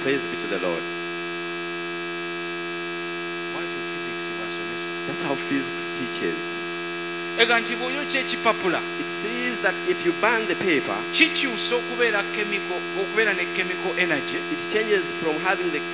Praise be to the Lord. That's how physics teaches. It says that if you burn the paper, it changes from having the